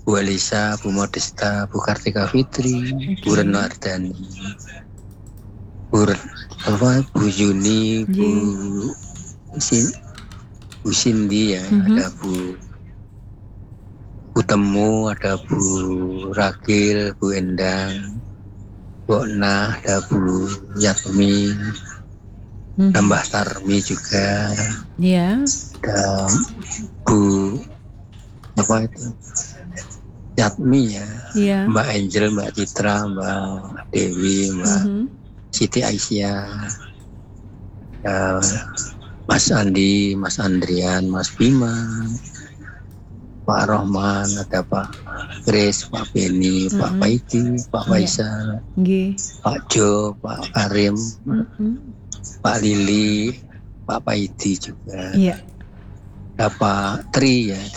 Bu Elisa, Bu Modesta, Bu Kartika Fitri, Bu Reno Ardani, Bu Yuni, Bu Cindy ya, ada Bu Temu, ada Bu Rakil, Bu Endang, Bu Nah, ada Bu Yatmi, Mbah Tarmi juga, ada Bu Yatmi ya, Mbak Angel, Mbak Citra, Mbak Dewi, Mbak Siti Aisyah, Mas Andi, Mas Andrian, Mas Bima, Pak Rohman, ada Pak Chris, Pak Beni, Pak Paiti, Pak Faisal, Pak Jo, Pak Karim, Pak Lili, Pak Paiti juga, ada Pak Tri ya,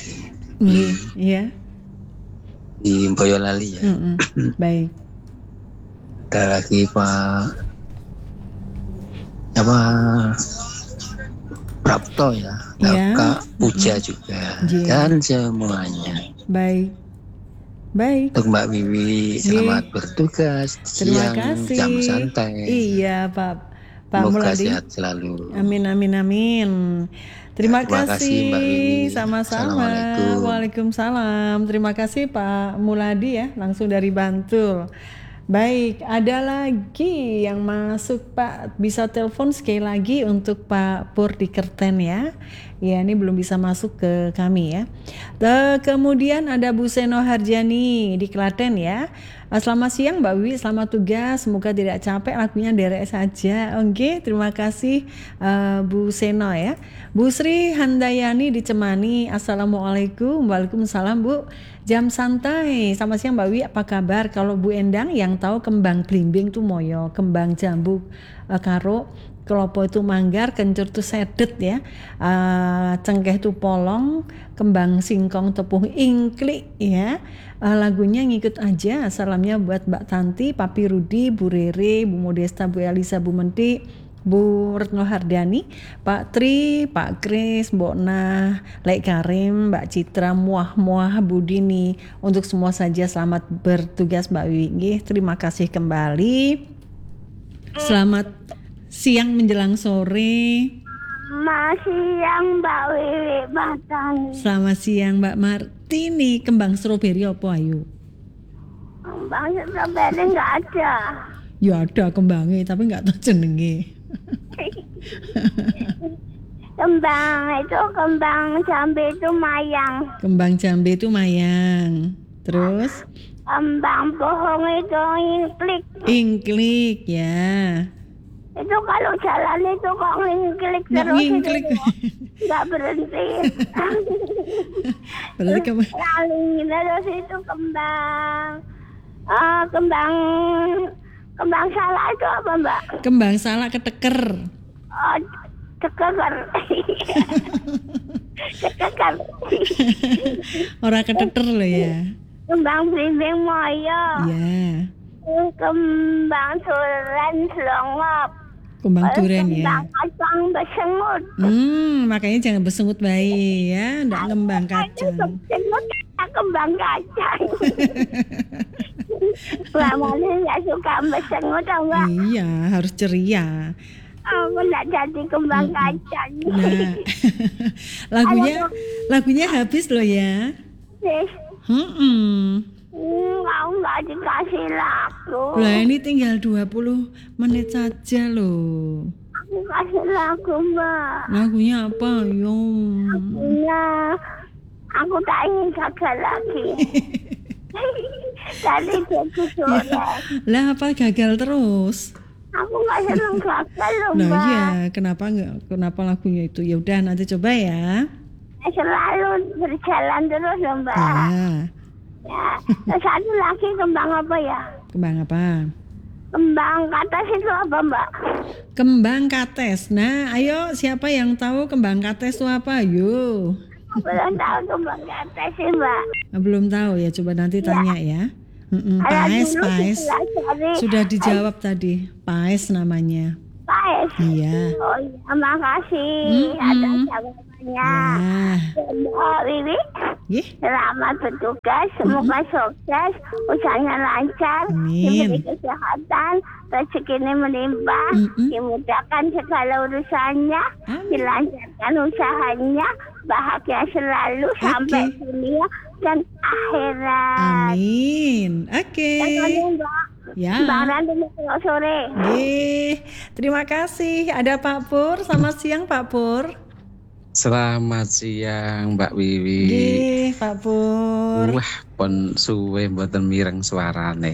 di Boyolali ya. Baik. Ada lagi Pak Prapto ya, Kak Puja juga, dan semuanya. Baik. Untuk Mbak Wiwi, selamat bertugas. Terima kasih. Jam santai. Iya Pak Semoga Muladi. Sehat selalu. Amin. Terima kasih Mbak Wiwi. Sama-sama. Waalaikumsalam. Terima kasih Pak Muladi ya, langsung dari Bantul. Baik, ada lagi yang masuk Pak, bisa telepon sekali lagi untuk Pak Pur di Kerten ya. Ya, ini belum bisa masuk ke kami ya. Kemudian ada Bu Seno Harjani di Klaten ya. Selamat siang Mbak Wiwi, selamat tugas, semoga tidak capek, lagunya derek saja. Oke, terima kasih Bu Seno ya. Bu Sri Handayani di Cemani, Assalamualaikum. Waalaikumsalam Bu. Jam santai, selamat siang Mbak Wiwi, apa kabar? Kalau Bu Endang yang tahu kembang blimbing tuh moyo, kembang jambu karo, kelopo itu manggar, kencur tuh sedet ya, cengkeh tuh polong, kembang singkong tepung ingklik ya. Lagunya ngikut aja. Salamnya buat Mbak Tanti, Papi Rudi, Bu Rere, Bu Modesta, Bu Elisa, Bu Menti, Bu Retno Hardani, Pak Tri, Pak Kris, Mbok Nah, Lek Karim, Mbak Citra, Muah, Bu Dini. Untuk semua saja selamat bertugas Mbak Wiwi. Terima kasih kembali. Selamat siang menjelang sore. Siang Mbak Wiwi Batang. Selamat siang Mbak Martini. Kembang stroberi apa ayo? Kembang stroberi nggak ada. Ya ada kembangnya tapi nggak tahu jenenge. Kembang jambe itu mayang. Kembang jambe itu mayang. Terus? Kembang bohong itu ingklik. Ingklik ya. Itu kalau jalan itu kok ngingklik terus ngingklik. Nggak berhenti. Berarti terus itu kembang salak itu apa Mbak? Kembang salak keteker. Keteker. Keteker. Orang keteter loh ya. Kembang blimbing moyo. Ya. Kembang duren selongop. Kembang duren ya. Kembang kacang besengut. Makanya jangan besengut bayi ya, enggak kembang kacang. Besengut kembang kacang. Mamanya nggak suka besengut Mbak. Iya, harus ceria. Aku nggak jadi kembang kacang. Nah, lagunya habis loh ya. Aku nggak dikasih lagu. Lah ini tinggal 20 menit saja loh. Aku kasih lagu Mbak. Lagunya apa yo? Lagunya aku tak ingin gagal lagi. Dari jadi sore. Lah apa gagal terus? Aku nggak senang gagal loh Mbak. Nah iya, kenapa lagunya itu? Ya udah nanti coba ya. Selalu berjalan terus loh Mbak. Ya, satu lagi kembang apa ya? Kembang apa? Kembang kates itu apa Mbak? Kembang kates. Nah, ayo siapa yang tahu kembang kates itu apa? Ayo. Belum tahu kembang kates sih Mbak. Belum tahu ya, coba nanti tanya ya. Paes. Sudah dijawab tadi. Paes namanya. Paes. Iya. Oh iya, makasih. Ada jawabannya. Mbak Wiwi. Selamat bertugas, semoga sukses, usahanya lancar, diberi kesehatan, rezekinya melimpah, dimudahkan segala urusannya, dilancarkan usahanya, bahagia selalu sampai dunia dan akhirat. Amin. Oke. Ya. Lebaran dulu sore. Terima kasih. Ada Pak Pur. Selamat siang Pak Pur. Selamat siang Mbak Wiwi. Pak Pur. Wah, pun suwe mboten mireng suarane.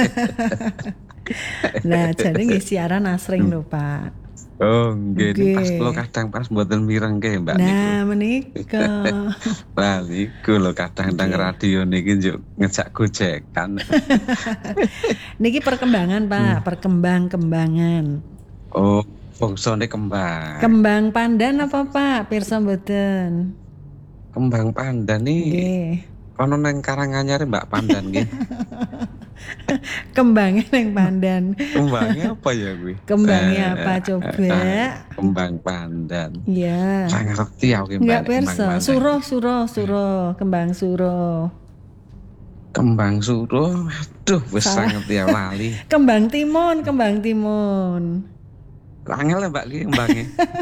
Nah, jadi nggih siaran asring lho, Pak. Oh, nggih pas kula kadang pas mboten mireng nggih, Mbak. Nah, menika. Lah niku lho kadang-kadang radio niki njuk ngejak gojekan. Niki perkembangan, Pak, perkembangan. Oh, bangsane kembang. Kembang pandan apa, Pak? Pirsa mboten. Kembang pandan nih. Kono nang Karanganyar Mbak Pandan nggih. Kembangnya nang pandan. Kembangnya apa ya gue? Kembangnya apa coba? Kembang pandan. Iya. Saya ngerti aku Mbak. Enggak perso. Suro. Kembang suro. Kembang suro. Aduh, wis ngerti ya lali. Kembang timun. Angel ya Mbak ki kembangnya.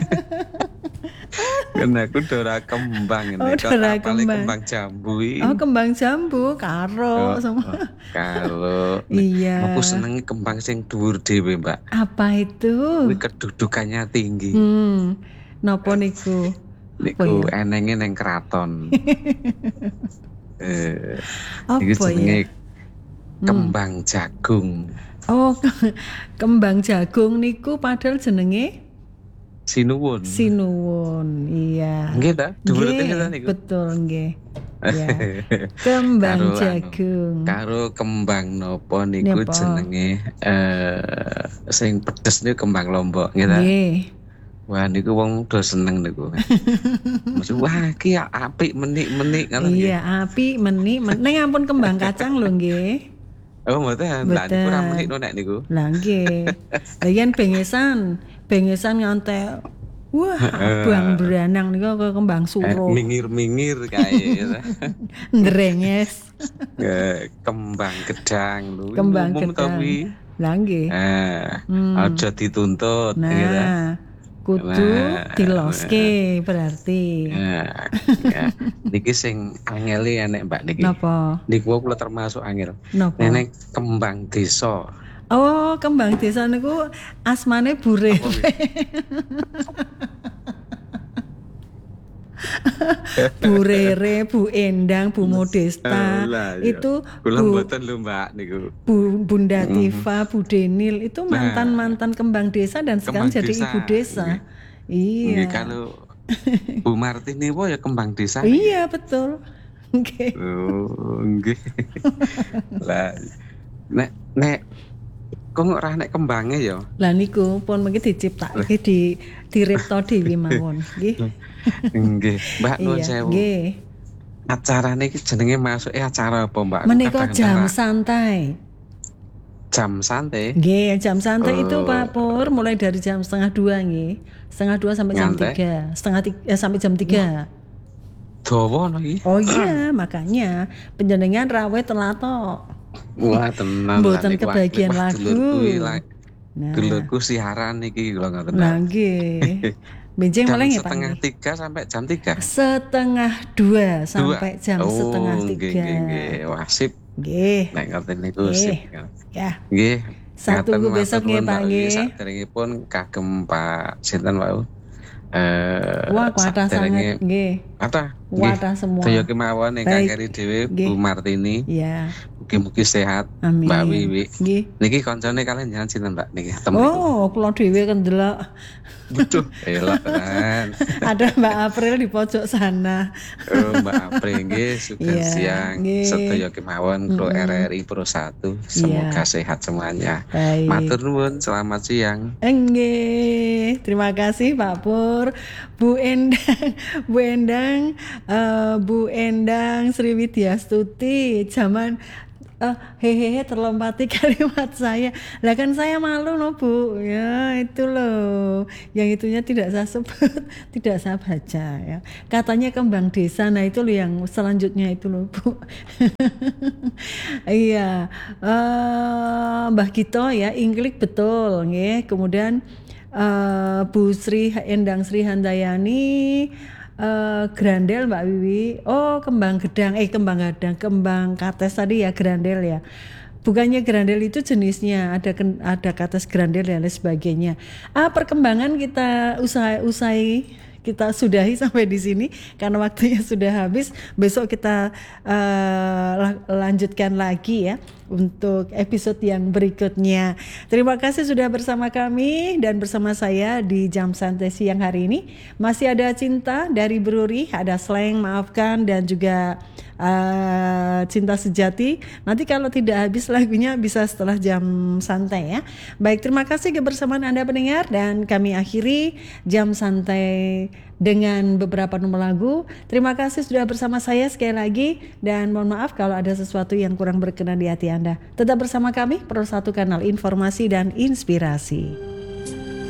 Karena aku dora kembang ini. Kembang jambu ini. Oh, kembang jambu karo semua. Kalau iya. Aku seneng kembang sing dhuwur dhewe, Mbak. Apa itu? Kuwi kedudukannya tinggi. Napa niku? Niku enenge ning keraton. Apa jenenge kembang jagung. Oh, kembang jagung niku padahal jenenge Sinuwun, iya. Nggih ta? Niku. Betul nggih. Ya. Kembang jagung. Karo kembang nopo niku jenenge sing pedes niku kembang lombok nggih ta? Nggih. Wah niku wong do seneng niku. Maksud wah iki apik menik-menik ngono nggih. Iya, apik menik. Ning ampun kembang kacang lho nggih. Oh, mboten. Lah niku ora menik nek niku. Lah nggih. Lah yen bengesan ngantek. Wah, abang beranang niku kok kembang suro. Mingir-mingir kae. Ndrenges. Kembang gedang lho. Kembang gedang. Lah nggih. Aja dituntut gitu. Kudu diloske berarti. Niki sing angeli enek Mbak niki. Napa? Niku kula termasuk angel. Nenek kembang desa. Oh, kembang desa niku asmane Burere. Burere, Bu Endang, Bu Modesta. Itu kula mboten lho Mbak niku. Bunda Tifa, Bu Denil itu mantan kembang desa dan sekarang jadi ibu desa. Iya. Kalau Bu Martini ya kembang desa. Iya, betul. Nggih. Oh, nggih. Lah nek kok ora nek kembange ya. Lah niku pun mengki diciptake diripta dhewe mawon, nggih. Nggih, Mbak nuwun sewu. Nggih. Acarane iki jenenge masuke acara apa, Mbak? Menika jam santai. Jam santai? Nggih, jam santai itu Pak Pur mulai dari jam 1:30 nggih. 1:30 sampai jam 3. Sampai jam 3. Dawa no iki. Oh iya, makanya panjenengan rawuh telat tok. Wah, tenan. Mboten kebagian lagu. Dulurku siaran iki kula ngoten. Lah nggih. Benjing mulai nggih Pak. 1:30 sampai jam 3. 1:30 sampai jam 1:30. Nggih, wah sip. Nggih. Nek ngoten niku sip. Ya. Nggih. Satunggu besok nggih Pak nggih. Saderengipun kagem Pak sinten wau. Wah, kuatah sangat nggih. Kuatah semua. Saya kemawon ingkang keri dhewe Bu Martini. Iya. Mugi-mugi sehat. Amin. Mbak Wiwi. Nggih. Niki koncone kalian jangan sinten Mbak niki temen. Oh, kula dhewe kendelok. Betul. Elok tenan. Ada Mbak April di pojok sana. Oh, Mbak April nggih, sugeng siang. Sedaya kemawon kru RRI Pro 1. Semoga sehat semuanya. Baik. Matur nuwun, selamat siang. Nggih. Terima kasih Pak Pur. Bu Endang Sriwidya Stuti. Zaman hehehe terlompati kalimat saya. Lah kan saya malu loh Bu. Ya itu loh. Yang itunya tidak saya sebut, tidak saya baca ya. Katanya kembang desa. Nah itu loh yang selanjutnya itu loh Bu. Iya. Mbah Gito ya, Ingklik betul nggih. Kemudian Bu Sri Endang Sri Handayani, grandel Mbak Wiwi. Oh, kembang kates tadi ya, grandel ya. Bukannya grandel itu jenisnya, ada kates grandel dan lain sebagainya. Perkembangan kita usai kita sudahi sampai di sini karena waktunya sudah habis. Besok kita lanjutkan lagi ya untuk episode yang berikutnya. Terima kasih sudah bersama kami dan bersama saya di Jam Santai Siang hari ini. Masih ada Cinta dari Bruri, ada Slang Maafkan, dan juga Cinta Sejati. Nanti kalau tidak habis lagunya bisa setelah Jam Santai ya. Baik, terima kasih kebersamaan Anda pendengar, dan kami akhiri Jam Santai dengan beberapa nomor lagu. Terima kasih sudah bersama saya sekali lagi, dan mohon maaf kalau ada sesuatu yang kurang berkenan di hati Anda. Tetap bersama kami, Pro 1 Kanal Informasi dan Inspirasi.